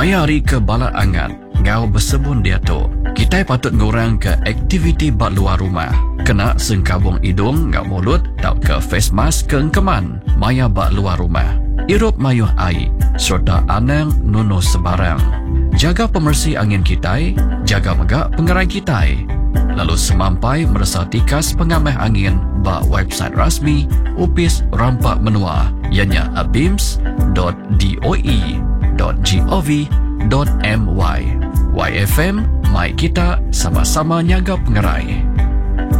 Mayari ke balat angat, ngau bersebun dia tu. Kita patut ngurang ke aktiviti bak luar rumah. Kena sengkabung hidung ngau mulut, tau ke face mask ke engkeman. Maya bak luar rumah. Irup mayuh air, serta anang nunuh sebarang. Jaga pemersih angin kita, jaga megak pengerai kita. Lalu semampai merasa tikas pengamah angin bak website rasmi Upis Rampak Menua, ianya abims.doe.gov.my. YFM, mai kita sama-sama nyaga pengerai.